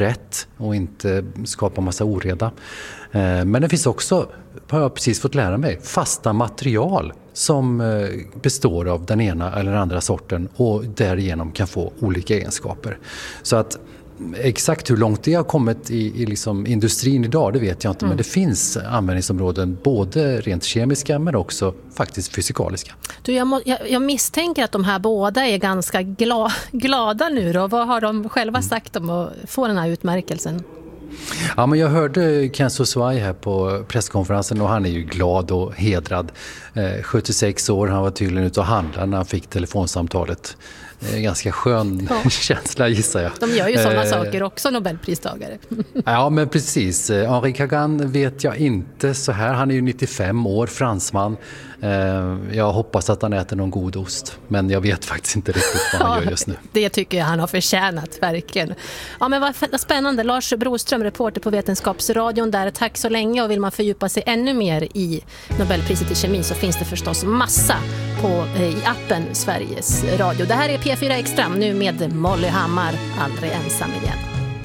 rätt och inte skapa massa oreda. Men det finns också, har jag precis fått lära mig, fasta material som består av den ena eller andra sorten och därigenom kan få olika egenskaper. Så att exakt hur långt det har kommit i liksom industrin idag, det vet jag inte. Men det finns användningsområden, både rent kemiska men också faktiskt fysikaliska. Du, jag misstänker att de här båda är ganska glada nu då. Vad har de själva sagt om att få den här utmärkelsen? Ja, men jag hörde Ken Soswai här på presskonferensen och han är ju glad och hedrad. 76 år, han var tydligen ute och handlade när han fick telefonsamtalet. Ganska skön känsla, gissar jag. De gör ju sådana saker också, Nobelpristagare. Ja, men precis. Henri Kagan vet jag inte så här. Han är ju 95 år, fransman. Jag hoppas att han äter någon god ost. Men jag vet faktiskt inte riktigt vad han gör just nu. Det tycker jag han har förtjänat, verkligen. Ja, men vad spännande. Lars Broström, reporter på Vetenskapsradion där. Tack så länge, och vill man fördjupa sig ännu mer i Nobelpriset i kemi så finns det förstås massa i appen Sveriges Radio. Det här är P4 Extra nu med Molly Hammar, aldrig ensam igen.